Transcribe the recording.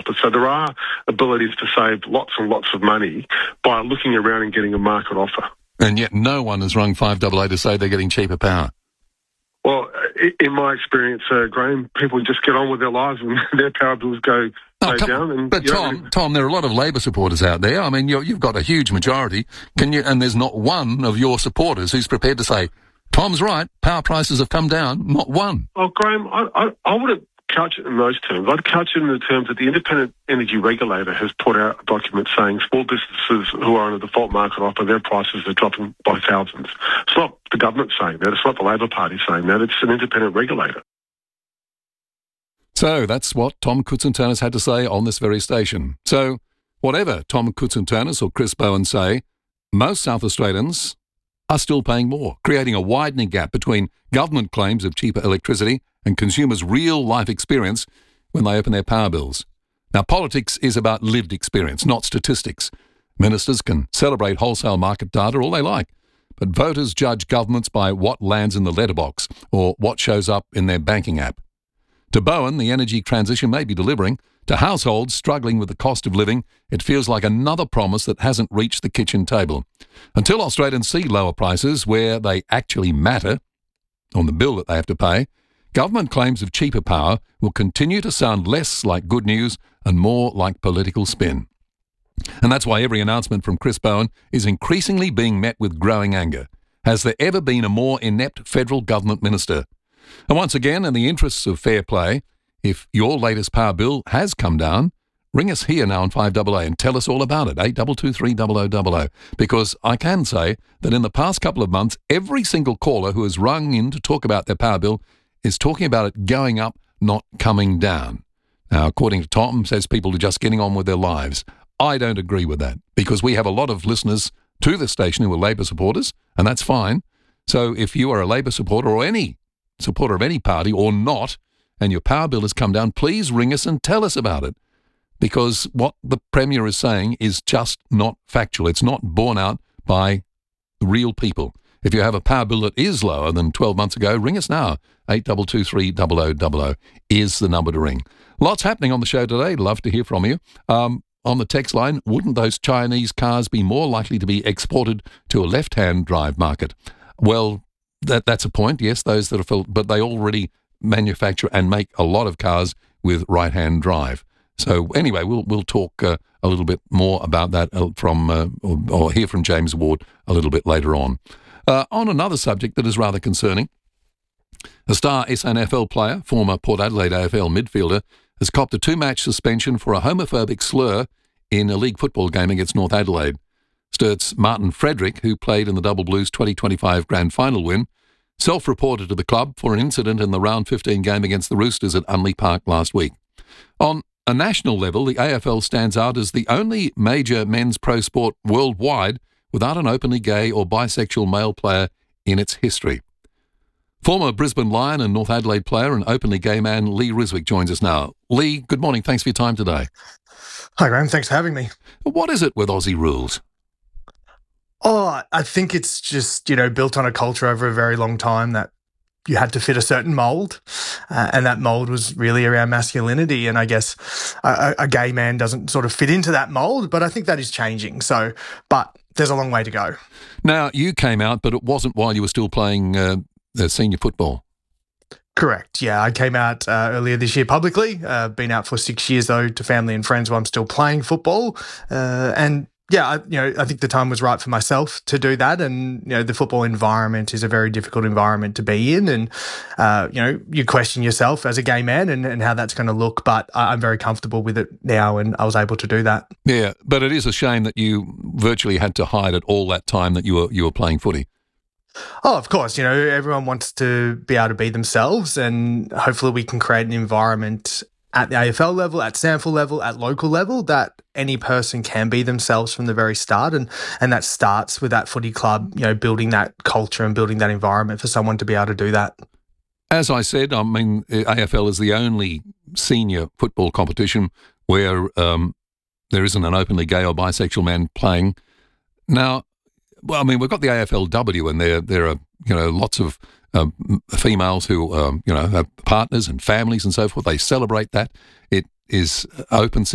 offer. So there are abilities to save lots and lots of money by looking around and getting a market offer. And yet no one has rung 5AA to say they're getting cheaper power. Well, in my experience, Graham, people just get on with their lives and their power bills go down. And but Tom, there are a lot of Labor supporters out there. I mean, you've got a huge majority. And there's not one of your supporters who's prepared to say, Tom's right, power prices have come down. Not one. Well, Graham, I wouldn't couch it in those terms. I'd couch it in the terms that the Independent Energy Regulator has put out a document saying small businesses who are in a default market offer, their prices are dropping by thousands. It's not the government saying that. It's not the Labor Party saying that. It's an independent regulator. So that's what Tom Koutsantonis had to say on this very station. So whatever Tom Koutsantonis or Chris Bowen say, most South Australians are still paying more, creating a widening gap between government claims of cheaper electricity and consumers' real-life experience when they open their power bills. Now, politics is about lived experience, not statistics. Ministers can celebrate wholesale market data all they like, but voters judge governments by what lands in the letterbox or what shows up in their banking app. To Bowen, the energy transition may be delivering. To households struggling with the cost of living, it feels like another promise that hasn't reached the kitchen table. Until Australians see lower prices where they actually matter, on the bill that they have to pay, government claims of cheaper power will continue to sound less like good news and more like political spin. And that's why every announcement from Chris Bowen is increasingly being met with growing anger. Has there ever been a more inept federal government minister? And once again, in the interests of fair play, if your latest power bill has come down, ring us here now on 5AA and tell us all about it, 8223 because I can say that in the past couple of months, every single caller who has rung in to talk about their power bill is talking about it going up, not coming down. Now, according to Tom, says people are just getting on with their lives. I don't agree with that because we have a lot of listeners to this station who are Labor supporters, and that's fine. So if you are a Labor supporter or any supporter of any party or not, and your power bill has come down, please ring us and tell us about it. Because what the Premier is saying is just not factual. It's not borne out by real people. If you have a power bill that is lower than 12 months ago, ring us now. 8223 is the number to ring. Lots happening on the show today. Love to hear from you. On the text line, wouldn't those Chinese cars be more likely to be exported to a left-hand drive market? Well, that's a point, yes, those that are, but they already manufacture and make a lot of cars with right-hand drive. So anyway, we'll talk a little bit more about that from or hear from James Ward a little bit later on. On another subject that is rather concerning, a star SNFL player, former Port Adelaide AFL midfielder, has copped a 2-match suspension for a homophobic slur in a league football game against North Adelaide. Sturt's Martin Frederick, who played in the Double Blues 2025 grand final win, self-reported to the club for an incident in the round 15 game against the Roosters at Unley Park last week. On a national level, the AFL stands out as the only major men's pro sport worldwide without an openly gay or bisexual male player in its history. Former Brisbane Lion and North Adelaide player and openly gay man Lee Ryswick joins us now. Lee, good morning. Thanks for your time today. Hi, Graham. Thanks for having me. What is it with Aussie rules? Oh, I think it's just, built on a culture over a very long time that you had to fit a certain mould, and that mould was really around masculinity. And I guess a gay man doesn't sort of fit into that mould, but I think that is changing. But there's a long way to go. Now, you came out, but it wasn't while you were still playing senior football. Correct. Yeah, I came out earlier this year publicly. Been out for 6 years though, to family and friends while I'm still playing football, and. Yeah, I think the time was right for myself to do that, and the football environment is a very difficult environment to be in, and you question yourself as a gay man and how that's going to look. But I'm very comfortable with it now, and I was able to do that. Yeah, but it is a shame that you virtually had to hide it all that time that you were playing footy. Oh, of course. Everyone wants to be able to be themselves, and hopefully we can create an environment at the AFL level, at SANFL level, at local level, that any person can be themselves from the very start. And that starts with that footy club, building that culture and building that environment for someone to be able to do that. As I said, AFL is the only senior football competition where there isn't an openly gay or bisexual man playing. Now, we've got the AFLW, and there are, lots of females who, have partners and families and so forth. They celebrate that. It is open